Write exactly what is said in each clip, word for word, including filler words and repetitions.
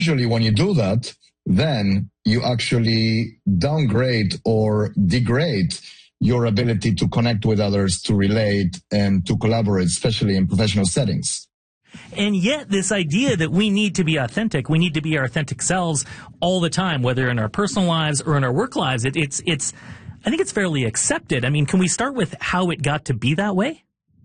Usually when you do that, then you actually downgrade or degrade your ability to connect with others, to relate, and to collaborate, especially in professional settings. And yet this idea that we need to be authentic, we need to be our authentic selves all the time, whether in our personal lives or in our work lives, it, it's, it's, I think it's fairly accepted. I mean, can we start with how it got to be that way?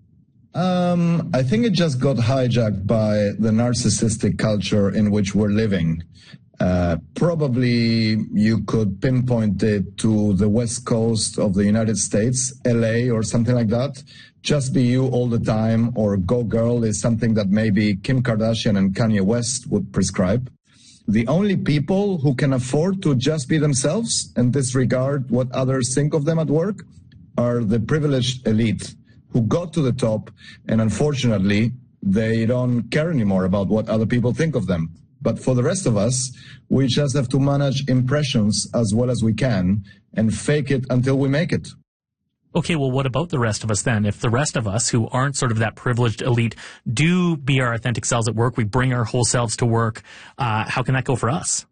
Um, I think it just got hijacked by the narcissistic culture in which we're living. Uh, probably you could pinpoint it to the West Coast of the United States, L A or something like that. Just be you all the time, or go girl, is something that maybe Kim Kardashian and Kanye West would prescribe. The only people who can afford to just be themselves and disregard what others think of them at work are the privileged elite who got to the top, and unfortunately, they don't care anymore about what other people think of them. But for the rest of us, we just have to manage impressions as well as we can and fake it until we make it. Okay, well, what about the rest of us then? If the rest of us who aren't sort of that privileged elite do be our authentic selves at work, we bring our whole selves to work, uh, how can that go for us?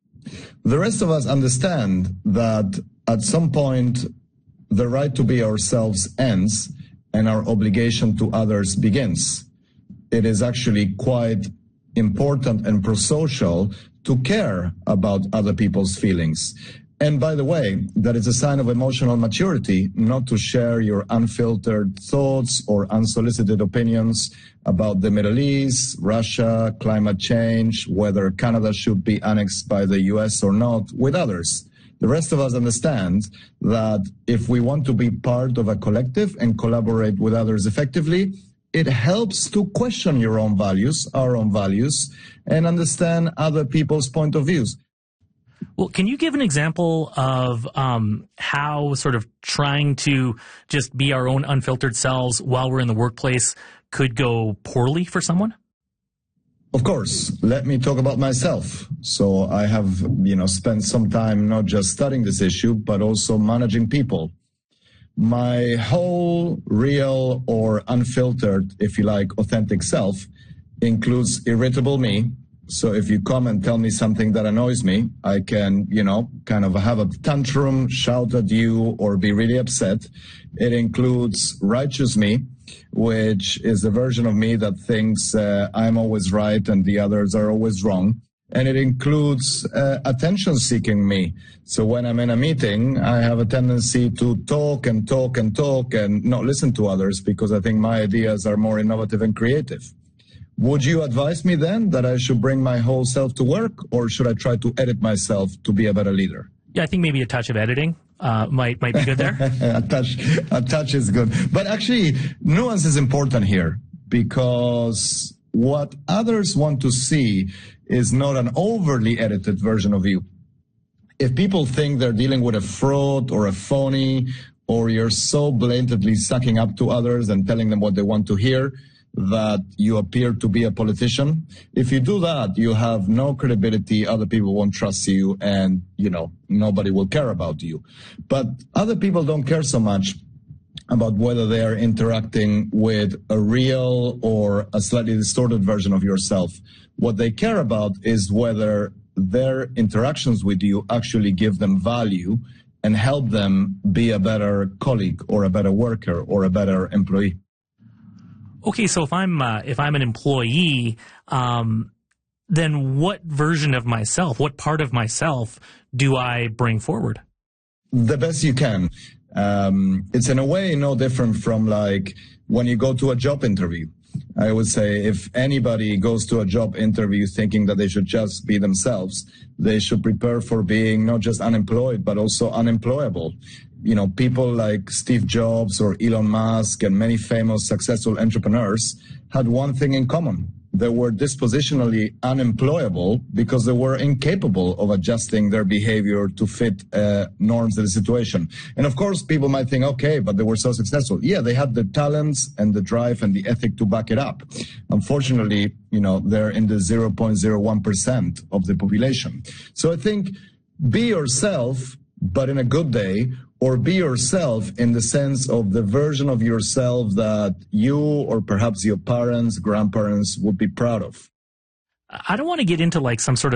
The rest of us understand that at some point, the right to be ourselves ends and our obligation to others begins. It is actually quite important and pro-social to care about other people's feelings. And by the way, that is a sign of emotional maturity not to share your unfiltered thoughts or unsolicited opinions about the Middle East, Russia, climate change, whether Canada should be annexed by the U S or not, with others. The rest of us understand that if we want to be part of a collective and collaborate with others effectively, it helps to question your own values, our own values, and understand other people's point of views. Well, can you give an example of um, how sort of trying to just be our own unfiltered selves while we're in the workplace could go poorly for someone? Of course. Let me talk about myself. So I have, you know, spent some time not just studying this issue, but also managing people. My whole real or unfiltered, if you like, authentic self includes irritable me. So if you come and tell me something that annoys me, I can, you know, kind of have a tantrum, shout at you, or be really upset. It includes righteous me, which is the version of me that thinks uh, I'm always right and the others are always wrong. And it includes uh, attention-seeking me. So when I'm in a meeting, I have a tendency to talk and talk and talk and not listen to others because I think my ideas are more innovative and creative. Would you advise me then that I should bring my whole self to work, or should I try to edit myself to be a better leader? Yeah, I think maybe a touch of editing uh, might might be good there. a touch, a touch is good. But actually, nuance is important here, because what others want to see is not an overly edited version of you. If people think they're dealing with a fraud or a phony, or you're so blatantly sucking up to others and telling them what they want to hear, that you appear to be a politician. If you do that, you have no credibility, other people won't trust you, and, you know, nobody will care about you. But other people don't care so much about whether they are interacting with a real or a slightly distorted version of yourself. What they care about is whether their interactions with you actually give them value and help them be a better colleague or a better worker or a better employee. Okay, so if I'm uh, if I'm an employee, um, then what version of myself, what part of myself do I bring forward? The best you can. Um, it's in a way no different from like when you go to a job interview. I would say if anybody goes to a job interview thinking that they should just be themselves, they should prepare for being not just unemployed, but also unemployable. You know, people like Steve Jobs or Elon Musk and many famous successful entrepreneurs had one thing in common. They were dispositionally unemployable because they were incapable of adjusting their behavior to fit uh, norms of the situation. And of course, people might think, okay, but they were so successful. Yeah, they had the talents and the drive and the ethic to back it up. Unfortunately, you know, they're in the zero point zero one percent of the population. So I think be yourself, but in a good day, or be yourself in the sense of the version of yourself that you or perhaps your parents, grandparents would be proud of. I don't want to get into like some sort of